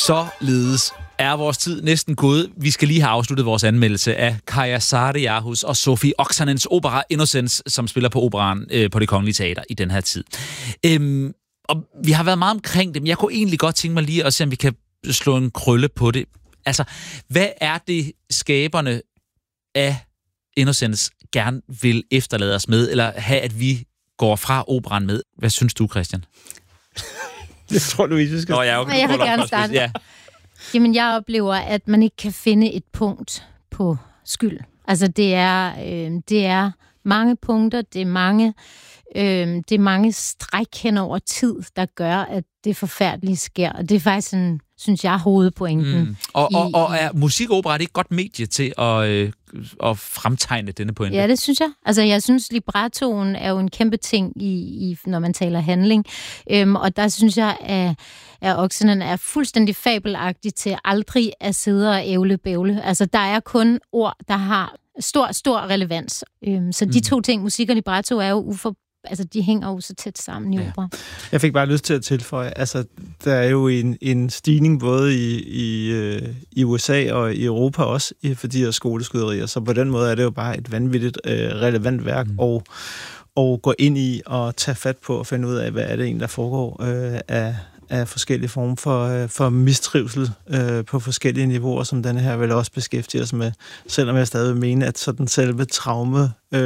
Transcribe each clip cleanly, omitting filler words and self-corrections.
Således er vores tid næsten gået. Vi skal lige have afsluttet vores anmeldelse af Kaija Saarinen og Sofi Oksanens opera Innocence, som spiller på operaen på Det Kongelige Teater i den her tid. Og vi har været meget omkring det, men jeg kunne egentlig godt tænke mig lige at se, om vi kan slå en krølle på det. Altså, hvad er det skaberne af Innocence gerne vil efterlade os med, eller have, at vi går fra operaen med? Hvad synes du, Christian? Jeg tror, Louise skal... Jeg vil gerne starte. Ja. Jamen, jeg oplever, at man ikke kan finde et punkt på skyld. Altså, det er mange punkter, det er mange stræk hen over tid, der gør, at det forfærdelige sker. Og det er faktisk sådan, synes jeg, hovedpointen. Og er musikopera ikke et godt medie til at fremtegne denne pointe? Ja, det synes jeg. Altså, jeg synes, librettoen er jo en kæmpe ting, når man taler handling. Og der synes jeg, at Oksanen er fuldstændig fabelagtig til aldrig at sidde og ævle-bævle. Altså, der er kun ord, der har stor relevans. Så de to ting, musik og libretto, er jo altså, de hænger jo så tæt sammen i opera. Jeg fik bare lyst til at tilføje, altså, der er jo en stigning både i USA og i Europa også, for de her skoleskyderier, så på den måde er det jo bare et vanvittigt relevant værk at gå ind i og tage fat på og finde ud af, hvad er det egentlig, der foregår af forskellige former for mistrivsel på forskellige niveauer, som denne her vil også beskæftige os med, selvom jeg stadig mener, at sådan selve traume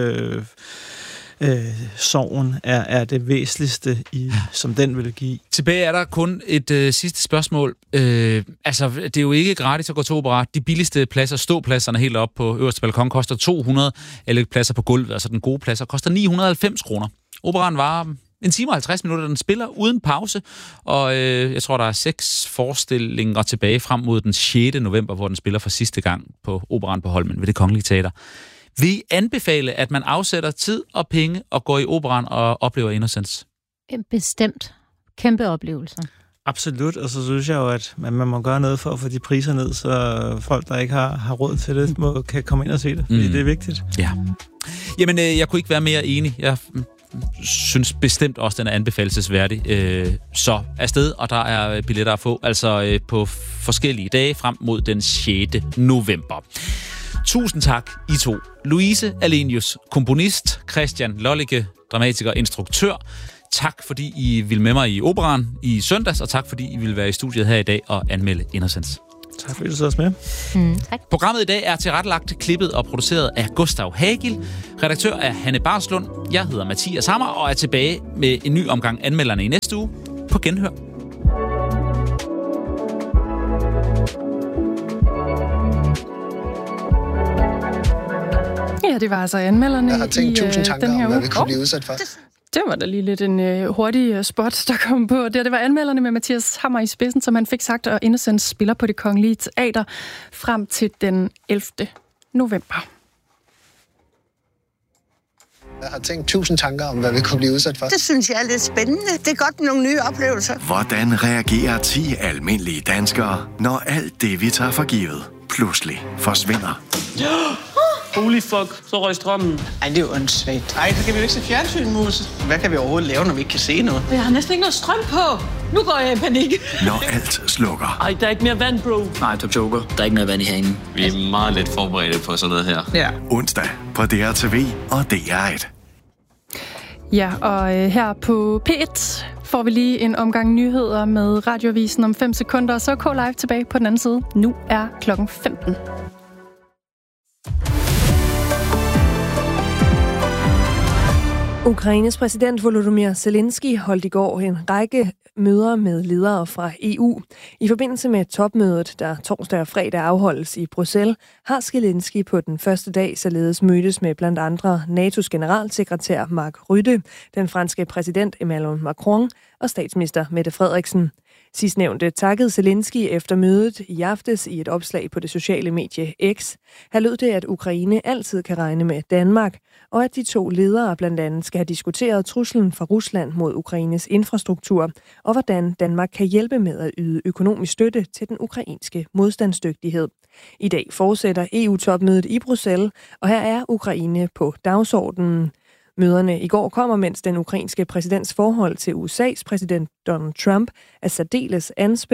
sorgen er det væsentligste, som den vil give. Tilbage er der kun et sidste spørgsmål. Altså, det er jo ikke gratis at gå til opera. De billigste pladser, ståpladserne helt op på øverste balkon, koster 200, eller pladser på gulvet, altså den gode pladser, koster 990 kroner. Operaen var 1 time og 50 minutter, den spiller uden pause, og jeg tror, der er 6 forestillinger tilbage frem mod den 6. november, hvor den spiller for sidste gang på Operaen på Holmen ved Det Kongelige Teater. Vi anbefale, at man afsætter tid og penge og går i operaen og oplever Innocence? Bestemt. Kæmpe oplevelser. Absolut, og så synes jeg jo, at man må gøre noget for at få de priser ned, så folk, der ikke har råd til det, kan komme ind og se det. Det er vigtigt. Ja. Jamen, jeg kunne ikke være mere enig. Jeg synes bestemt også, den er anbefalesværdig. Så afsted, og der er billetter at få, altså på forskellige dage frem mod den 6. november. Tusind tak, I to. Louise Alenius, komponist, Christian Lollicke, dramatiker og instruktør. Tak, fordi I ville med mig i operaen i søndags, og tak, fordi I ville være i studiet her i dag og anmelde Innocence. Tak, fordi du så også med. Tak. Programmet i dag er tilrettelagt, klippet og produceret af Gustav Hagil. Redaktør er Hanne Barslund. Jeg hedder Mathias Hammer og er tilbage med en ny omgang anmelderne i næste uge. På genhør. Ja, det var altså anmelderne i den her uge. Jeg har tænkt 1000 tanker om, hvad vi kunne blive udsat for. Det var da lige lidt en hurtig spot, der kom på. Det var anmelderne med Mathias Hammer i spidsen, som han fik sagt, og Innocence spiller på Det Kongelige Teater frem til den 11. november. Jeg har tænkt 1000 tanker om, hvad vi kunne blive udsat for. Det synes jeg er lidt spændende. Det er godt med nogle nye oplevelser. Hvordan reagerer 10 almindelige danskere, når alt det, vi tager for givet, pludselig forsvinder? Holy fuck, så røg strømmen. Ej, det er jo åndssvagt. Ej, så kan vi jo ikke se fjernsyn, mus. Hvad kan vi overhovedet lave, når vi ikke kan se noget? Jeg har næsten ikke noget strøm på. Nu går jeg i panik. Når alt slukker. Ej, der er ikke mere vand, bro. Nej, du joker. Der er ikke mere vand i herinde. Vi er meget lidt forberedte på sådan noget her. Ja. Onsdag på DRTV og DR1. Ja, og her på P1 får vi lige en omgang nyheder med Radioavisen om 5 sekunder, og så er K-Live tilbage på den anden side. Nu er klokken 15. Ukraines præsident Volodymyr Zelensky holdt i går en række møder med ledere fra EU. I forbindelse med topmødet, der torsdag og fredag afholdes i Bruxelles, har Zelensky på den første dag således mødtes med blandt andre NATO's generalsekretær Mark Rutte, den franske præsident Emmanuel Macron og statsminister Mette Frederiksen. Sidstnævnte takkede Zelensky efter mødet i aftes i et opslag på det sociale medie X. Her lød det, at Ukraine altid kan regne med Danmark, og at de to ledere blandt andet skal have diskuteret truslen fra Rusland mod Ukraines infrastruktur, og hvordan Danmark kan hjælpe med at yde økonomisk støtte til den ukrainske modstandsdygtighed. I dag fortsætter EU-topmødet i Bruxelles, og her er Ukraine på dagsordenen. Møderne i går kommer, mens den ukrainske præsidents forhold til USA's præsident Donald Trump er særdeles anspændt,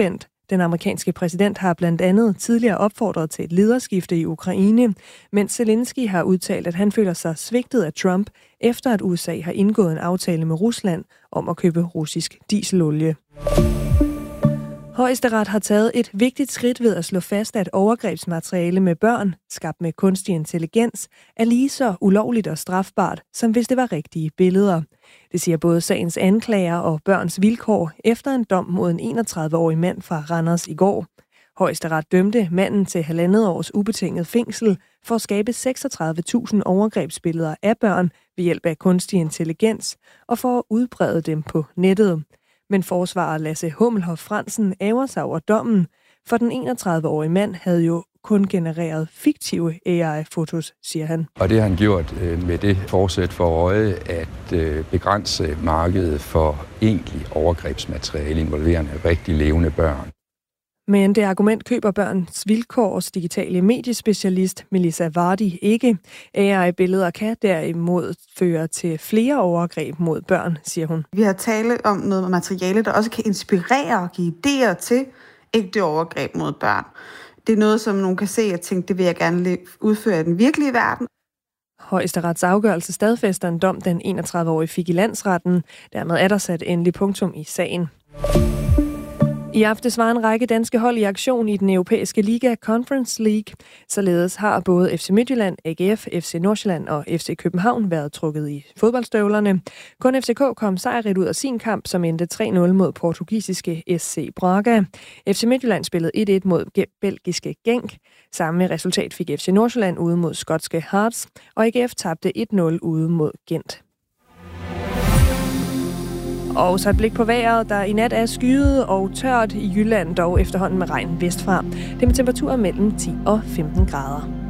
Den amerikanske præsident har blandt andet tidligere opfordret til et lederskifte i Ukraine, mens Zelensky har udtalt, at han føler sig svigtet af Trump, efter at USA har indgået en aftale med Rusland om at købe russisk dieselolie. Højesteret har taget et vigtigt skridt ved at slå fast, at overgrebsmateriale med børn, skabt med kunstig intelligens, er lige så ulovligt og strafbart, som hvis det var rigtige billeder. Det siger både sagens anklager og Børns Vilkår efter en dom mod en 31-årig mand fra Randers i går. Højesteret dømte manden til 1,5 års ubetinget fængsel for at skabe 36.000 overgrebsbilleder af børn ved hjælp af kunstig intelligens og for at udbrede dem på nettet. Men forsvarer Lasse Hummelhoff Fransen ærger sig over dommen, for den 31-årige mand havde jo kun genereret fiktive AI-fotos, siger han. Og det har han gjort med det forsæt for øje at begrænse markedet for egentlig overgrebsmateriale involverende rigtig levende børn. Men det argument køber Børns Vilkårs digitale mediespecialist Melissa Vardy ikke. AI-billeder kan derimod føre til flere overgreb mod børn, siger hun. Vi har talt om noget materiale, der også kan inspirere og give idéer til ægte overgreb mod børn. Det er noget, som nogen kan se og tænke, det vil jeg gerne udføre i den virkelige verden. Højesterets afgørelse stadfæster en dom, den 31-årige fik i landsretten. Dermed er der sat endelig punktum i sagen. I aftes var en række danske hold i aktion i den europæiske liga Conference League. Således har både FC Midtjylland, AGF, FC Nordsjælland og FC København været trukket i fodboldstøvlerne. Kun FCK kom sejrigt ud af sin kamp, som endte 3-0 mod portugisiske SC Braga. FC Midtjylland spillede 1-1 mod belgiske Genk. Samme resultat fik FC Nordsjælland ude mod skotske Hearts, og AGF tabte 1-0 ude mod Gent. Og så et blik på vejret, der i nat er skyet og tørt i Jylland, dog efterhånden med regn vestfra. Det med temperaturer mellem 10 og 15 grader.